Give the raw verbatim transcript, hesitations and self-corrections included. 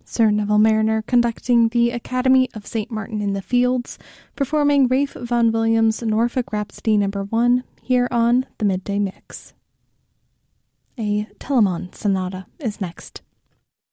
Sir Neville Mariner conducting the Academy of Saint Martin in the Fields, performing Ralph Vaughan Williams' Norfolk Rhapsody number one here on the Midday Mix. A Telemann Sonata is next.